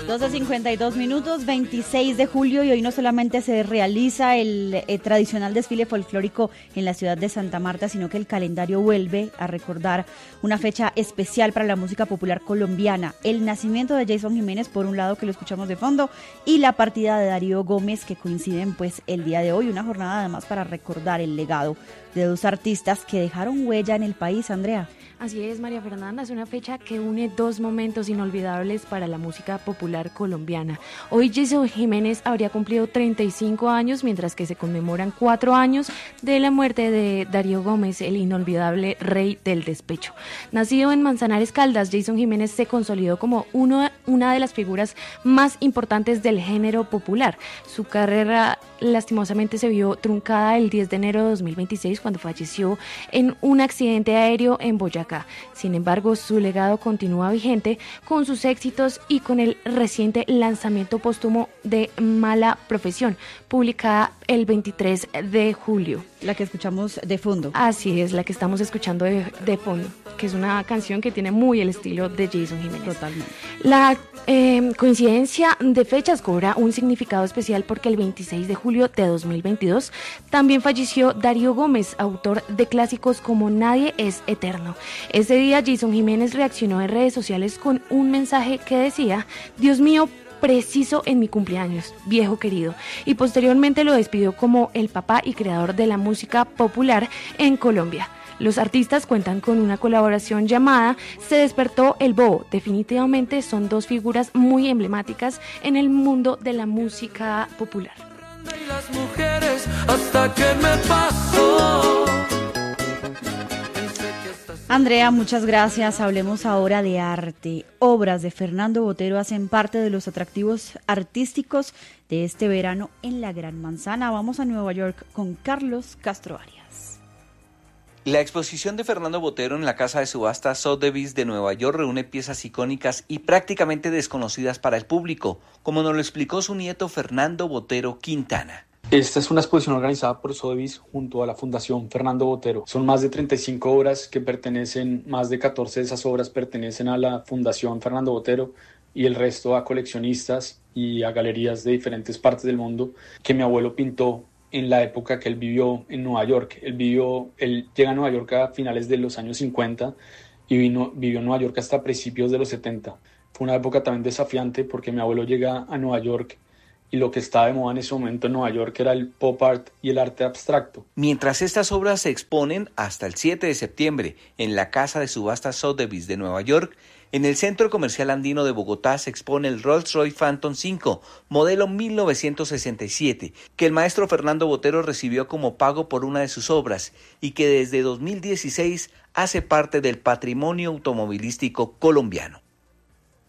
12:52, 26 de julio, y hoy no solamente se realiza el tradicional desfile folclórico en la ciudad de Santa Marta, sino que el calendario vuelve a recordar una fecha especial para la música popular colombiana: el nacimiento de Jason Jiménez, por un lado, que lo escuchamos de fondo, y la partida de Darío Gómez, que coinciden pues el día de hoy, una jornada además para recordar el legado de dos artistas que dejaron huella en el país. Andrea. Así es, María Fernanda, es una fecha que une dos momentos inolvidables para la música popular colombiana. Hoy Jason Jiménez habría cumplido 35 años, mientras que se conmemoran 4 años de la muerte de Darío Gómez, el inolvidable rey del despecho. Nacido en Manzanares, Caldas, Jason Jiménez se consolidó como una de las figuras más importantes del género popular. Su carrera lastimosamente se vio truncada el 10 de enero de 2026 cuando falleció en un accidente aéreo en Boyacá. Sin embargo, su legado continúa vigente con sus éxitos y con el reciente lanzamiento póstumo de Mala Profesión, publicada el 23 de julio. La que escuchamos de fondo. Así es, la que estamos escuchando de fondo, que es una canción que tiene muy el estilo de Jason Jiménez. Totalmente. La coincidencia de fechas cobra un significado especial porque el 26 de julio de 2022 también falleció Darío Gómez, autor de clásicos como Nadie es Eterno. Ese día Jason Jiménez reaccionó en redes sociales con un mensaje que decía: Dios mío, preciso en mi cumpleaños, viejo querido, y posteriormente lo despidió como el papá y creador de la música popular en Colombia. Los artistas cuentan con una colaboración llamada Se despertó el bobo. Definitivamente son dos figuras muy emblemáticas en el mundo de la música popular. Y las mujeres hasta que me pasó. Andrea, muchas gracias. Hablemos ahora de arte. Obras de Fernando Botero hacen parte de los atractivos artísticos de este verano en la Gran Manzana. Vamos a Nueva York con Carlos Castro Arias. La exposición de Fernando Botero en la casa de subasta Sotheby's de Nueva York reúne piezas icónicas y prácticamente desconocidas para el público, como nos lo explicó su nieto Fernando Botero Quintana. Esta es una exposición organizada por Sotheby's junto a la Fundación Fernando Botero. Son más de 35 obras que pertenecen, más de 14 de esas obras pertenecen a la Fundación Fernando Botero y el resto a coleccionistas y a galerías de diferentes partes del mundo que mi abuelo pintó en la época que él vivió en Nueva York. Él llega a Nueva York a finales de los años 50 y vivió en Nueva York hasta principios de los 70. Fue una época también desafiante porque mi abuelo llega a Nueva York y lo que estaba de moda en ese momento en Nueva York era el pop art y el arte abstracto. Mientras estas obras se exponen hasta el 7 de septiembre en la casa de subasta Sotheby's de Nueva York, en el Centro Comercial Andino de Bogotá se expone el Rolls-Royce Phantom 5, modelo 1967, que el maestro Fernando Botero recibió como pago por una de sus obras y que desde 2016 hace parte del patrimonio automovilístico colombiano.